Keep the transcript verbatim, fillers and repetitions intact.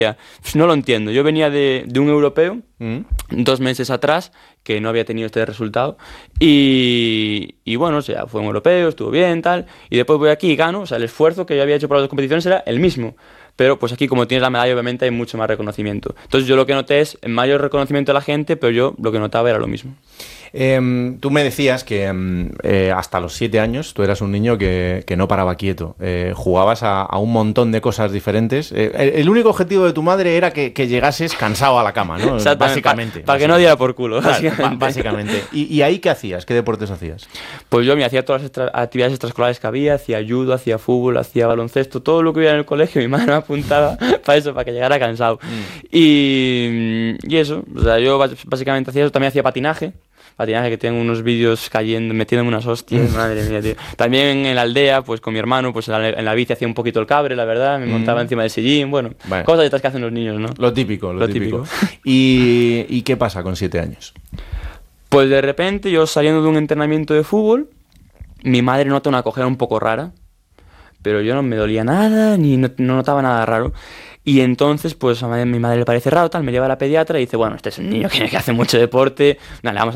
No lo entiendo. Yo venía de, de un europeo ¿Mm? dos meses atrás que no había tenido este resultado y, y bueno, o sea, fue un europeo, estuvo bien, tal, y después voy aquí y gano, o sea, el esfuerzo que yo había hecho para las dos competiciones era el mismo, pero pues aquí como tienes la medalla obviamente hay mucho más reconocimiento. Entonces yo lo que noté es mayor reconocimiento de la gente, pero yo lo que notaba era lo mismo. Eh, tú me decías que eh, hasta los siete años tú eras un niño que, que no paraba quieto. Eh, jugabas a, a un montón de cosas diferentes. Eh, el, el único objetivo de tu madre era que, que llegases cansado a la cama, ¿no? Básicamente. Para pa que no diera por culo, claro, básicamente. básicamente. ¿Y, ¿Y ahí qué hacías? ¿Qué deportes hacías? Pues yo me hacía todas las extra, actividades extraescolares que había, hacía judo, hacía fútbol, hacía baloncesto, todo lo que hubiera en el colegio, mi madre me apuntaba para eso, para que llegara cansado. Mm. Y, y eso, o sea, yo básicamente hacía eso, también hacía patinaje. Patinaje, que tengo unos vídeos cayendo, metiéndome unas hostias, madre mía, tío. También en la aldea, pues con mi hermano, pues en la, en la bici hacía un poquito el cabre, la verdad, me montaba mm. encima del sillín, bueno, bueno, cosas de estas que hacen los niños, ¿no? Lo típico, lo, lo típico. típico. ¿Y, ¿Y qué pasa con siete años? Pues de repente, yo saliendo de un entrenamiento de fútbol, mi madre nota una cojera un poco rara, pero yo no me dolía nada, ni no, no notaba nada raro. Y entonces, pues a mi madre le parece raro, tal, me lleva a la pediatra y dice, bueno, este es un niño que, que hace mucho deporte, nada, le vamos